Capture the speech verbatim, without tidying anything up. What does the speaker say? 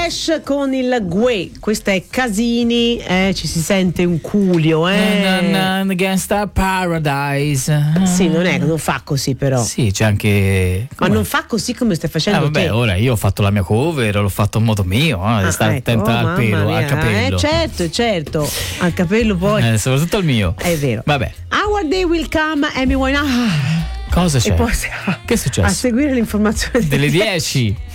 Clash con il Gue, questa è Casini, eh, ci si sente un culio, eh. Gangsta Paradise. Sì, non è, non fa così però. Sì, c'è anche. Ma non fa così come stai facendo ah, vabbè, te. ora io ho fatto la mia cover, l'ho fatto a modo mio, eh, Ah, stare ecco, attenta oh, al pelo, mamma al mia, capello. Eh, certo, certo, al capello poi. Eh, soprattutto al mio. È vero. Vabbè. Our Day Will Come, Amy Winehouse. Cosa c'è? E poi Che è successo? A seguire l'informazione delle dieci.